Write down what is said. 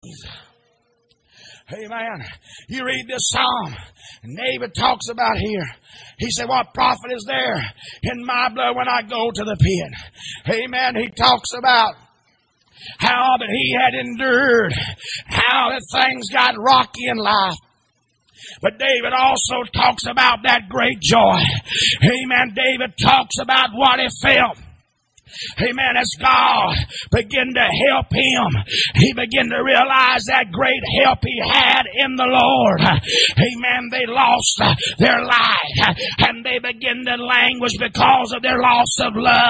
Amen. You read this psalm, and David talks about here. He said, what profit is there in my blood when I go to the pit? Amen. He talks about how that he had endured, how that things got rocky in life. But David also talks about that great joy. Amen. David talks about what he felt. Amen. As God began to help him, he began to realize that great help he had in the Lord. Amen. They lost their life and they began to languish because of their loss of love.